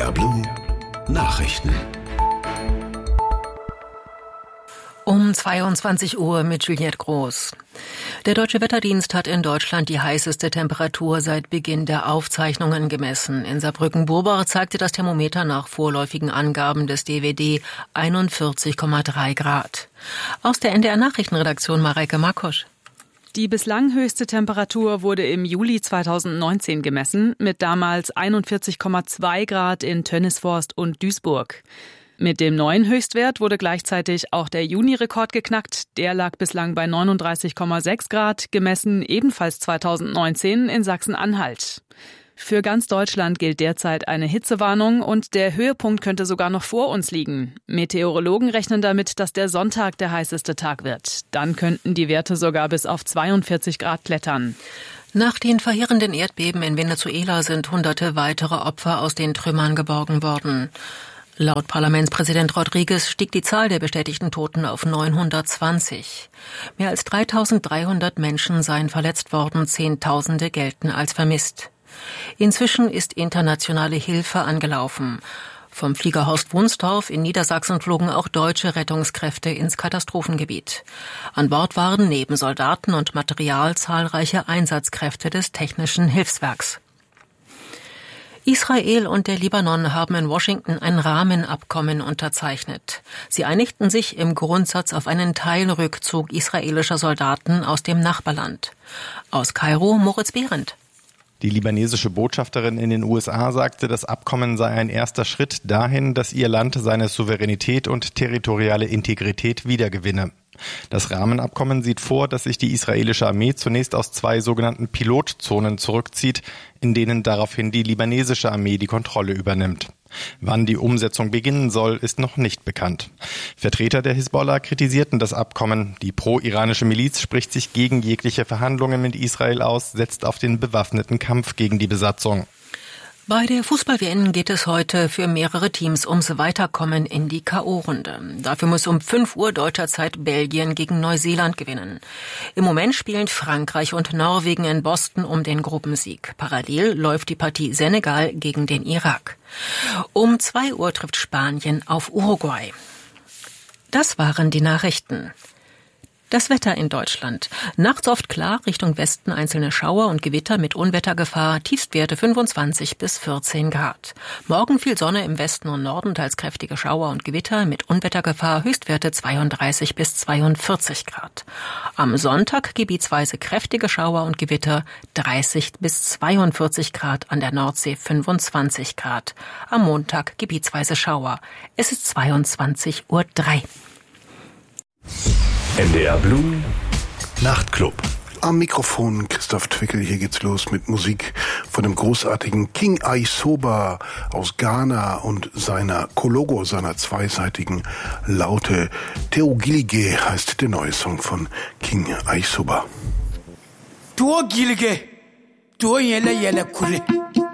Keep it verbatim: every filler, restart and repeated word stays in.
R Blue Nachrichten. Um zweiundzwanzig Uhr mit Juliette Groß. Der Deutsche Wetterdienst hat in Deutschland die heißeste Temperatur seit Beginn der Aufzeichnungen gemessen. In Saarbrücken-Burbach zeigte das Thermometer nach vorläufigen Angaben des D W D einundvierzig Komma drei Grad. Aus der N D R-Nachrichtenredaktion Mareike Makosch. Die bislang höchste Temperatur wurde im Juli zweitausendneunzehn gemessen, mit damals einundvierzig Komma zwei Grad in Tönnisforst und Duisburg. Mit dem neuen Höchstwert wurde gleichzeitig auch der Juni-Rekord geknackt. Der lag bislang bei neununddreißig Komma sechs Grad, gemessen ebenfalls zweitausendneunzehn in Sachsen-Anhalt. Für ganz Deutschland gilt derzeit eine Hitzewarnung und der Höhepunkt könnte sogar noch vor uns liegen. Meteorologen rechnen damit, dass der Sonntag der heißeste Tag wird. Dann könnten die Werte sogar bis auf zweiundvierzig Grad klettern. Nach den verheerenden Erdbeben in Venezuela sind hunderte weitere Opfer aus den Trümmern geborgen worden. Laut Parlamentspräsident Rodriguez stieg die Zahl der bestätigten Toten auf neunhundertzwanzig. Mehr als dreitausenddreihundert Menschen seien verletzt worden, Zehntausende gelten als vermisst. Inzwischen ist internationale Hilfe angelaufen. Vom Flieger Horst Wunstorf in Niedersachsen flogen auch deutsche Rettungskräfte ins Katastrophengebiet. An Bord waren neben Soldaten und Material zahlreiche Einsatzkräfte des Technischen Hilfswerks. Israel und der Libanon haben in Washington ein Rahmenabkommen unterzeichnet. Sie einigten sich im Grundsatz auf einen Teilrückzug israelischer Soldaten aus dem Nachbarland. Aus Kairo Moritz Behrendt. Die libanesische Botschafterin in den U S A sagte, das Abkommen sei ein erster Schritt dahin, dass ihr Land seine Souveränität und territoriale Integrität wiedergewinne. Das Rahmenabkommen sieht vor, dass sich die israelische Armee zunächst aus zwei sogenannten Pilotzonen zurückzieht, in denen daraufhin die libanesische Armee die Kontrolle übernimmt. Wann die Umsetzung beginnen soll, ist noch nicht bekannt. Vertreter der Hisbollah kritisierten das Abkommen. Die pro-iranische Miliz spricht sich gegen jegliche Verhandlungen mit Israel aus, setzt auf den bewaffneten Kampf gegen die Besatzung. Bei der Fußball-W M geht es heute für mehrere Teams ums Weiterkommen in die K O-Runde. Dafür muss um fünf Uhr deutscher Zeit Belgien gegen Neuseeland gewinnen. Im Moment spielen Frankreich und Norwegen in Boston um den Gruppensieg. Parallel läuft die Partie Senegal gegen den Irak. Um zwei Uhr trifft Spanien auf Uruguay. Das waren die Nachrichten. Das Wetter in Deutschland. Nachts oft klar, Richtung Westen einzelne Schauer und Gewitter mit Unwettergefahr, Tiefstwerte fünfundzwanzig bis vierzehn Grad. Morgen viel Sonne im Westen und Norden, teils kräftige Schauer und Gewitter mit Unwettergefahr, Höchstwerte zweiunddreißig bis zweiundvierzig Grad. Am Sonntag gebietsweise kräftige Schauer und Gewitter, dreißig bis zweiundvierzig Grad, an der Nordsee fünfundzwanzig Grad. Am Montag gebietsweise Schauer. Es ist zweiundzwanzig Uhr drei. N D R Blue Nachtclub. Am Mikrofon Christoph Twickel. Hier geht's los mit Musik von dem großartigen King Aisoba aus Ghana und seiner Kologo, seiner zweiseitigen Laute. Teogilige heißt der neue Song von King Aisoba. Teogilige, Teogilige, Kule.